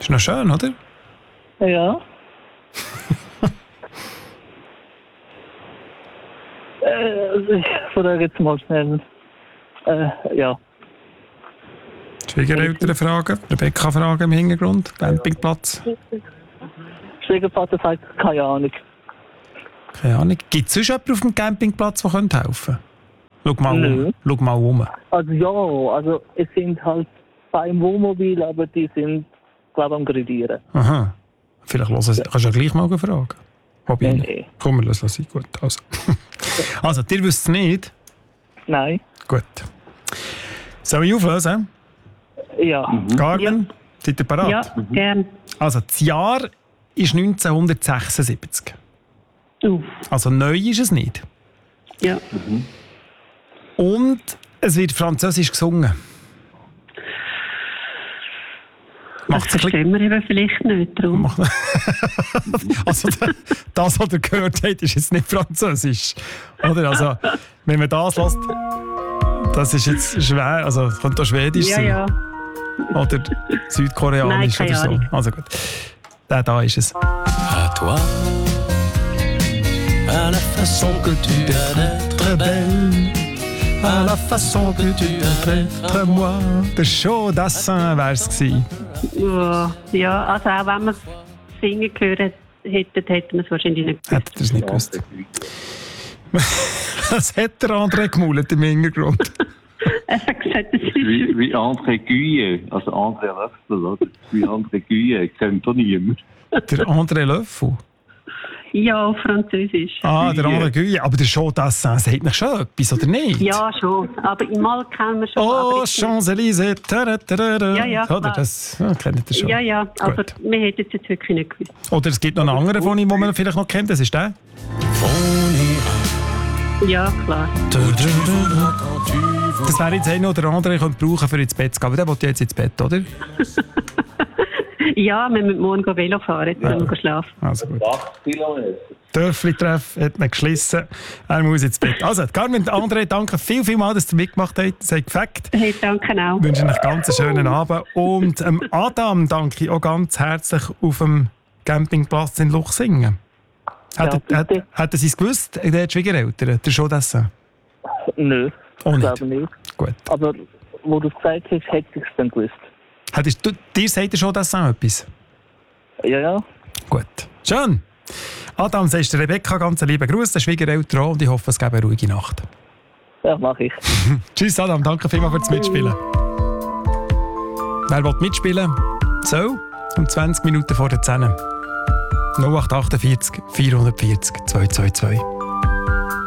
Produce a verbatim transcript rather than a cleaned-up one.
Ist noch schön, oder? Ja. äh, also ich frage jetzt mal schnell. Äh, ja. Schwiegereltern fragen, Rebecca fragen im Hintergrund, Campingplatz. Schwiegervater sagt, keine Ahnung. Keine Ahnung. Gibt es sonst jemanden auf dem Campingplatz, der helfen könnte? Schau mal, Nö. um. Schau mal um. Also ja, also es sind halt beim Wohnmobil, aber die sind, glaube ich, am Grillieren. Aha. Vielleicht hören Sie, kannst du ja gleich mal fragen. Hobby. Nee, nee. Komm, wir lassen es sein. Gut, also. Also, ihr wisst es nicht? Nein. Gut. Soll ich auflösen? Ja. Mhm. Carmen, seid ihr parat? Ja, gern. Also, das Jahr ist neunzehnhundertsechsundsiebzig. Uh, Also, neu ist es nicht. ja. Und es wird französisch gesungen. Das Macht's ein bisschen- verstehen wir eben vielleicht nicht. Darum. Macht- Also, das, was ihr gehört habt, ist jetzt nicht französisch. Oder? Also, wenn man das lässt, das ist jetzt schwer. Also, es könnte auch schwedisch Ja, sein. ja. Oder südkoreanisch Nein, keine oder so. Ahnung. Also gut. Der da ist es. À toi, à la façon que tu as d'être belle, À la façon que tu as d'être moi. Der Chaudassin wäre es gewesen. Ja, ja, also auch wenn wir es singen gehört hätten, hätten wir es wahrscheinlich nicht gewusst. Hättet ihr es nicht gewusst. Was hat der André gemaulet im Hintergrund? Er hat gesagt, das ist... Wie, wie André Guye, also André Löffel, oder? Wie André Guye, kennt doch niemand. Der André Löffel. Ja, auf Französisch. Ah, der André Guye. Aber der Chaudassin sagt nicht schon etwas, oder nicht? Ja, schon. Aber im Mal kennen wir schon. Oh, aber jetzt nicht. Champs-Élysées. Tararara. Ja, ja, Oder klar. das ja, kennt ihr schon. Ja, ja, aber Gut. wir hätten es jetzt wirklich nicht gewusst. Oder es gibt noch einen anderen von ihm, den man vielleicht noch kennt. Das ist der. Ja, klar. Das wäre jetzt einer oder andere, den brauchen für ins Bett zu gehen. Aber der will jetzt ins Bett, oder? Ja, wir müssen morgen gehen Velo fahren, jetzt müssen wir schlafen. Also gut. acht Kilometer. Dörfli-Treff hat man geschlissen. Er muss ins Bett. Also, Carmen, André, danke viel, viel mal, dass ihr mitgemacht habt. Das hat gefällt. Hey, danke auch. Ich wünsche euch ganz einen schönen Abend. Und ähm, Adam danke ich auch ganz herzlich auf dem Campingplatz in Luchsingen. Hat, Ja, hat, bitte. hat er es gewusst, der Schwiegereltern, der Chaudassin? Nö, Auch ich nicht. glaube nicht. Gut. Aber wo du es gesagt hast, hätte ich es dann gewusst. Hättest du, dir sagt der Chaudassin etwas? Ja, ja. Gut. Schön. Adam, sagst du Rebecca ganz einen lieben Gruß, der Schwiegereltern auch, und ich hoffe, es gibt eine ruhige Nacht. Ja, mache ich. Tschüss Adam, danke vielmals fürs Mitspielen. Wer will mitspielen? So, um zwanzig Minuten vor der zehn. null acht acht vier vierhundertvierzig zweihundertzweiundzwanzig.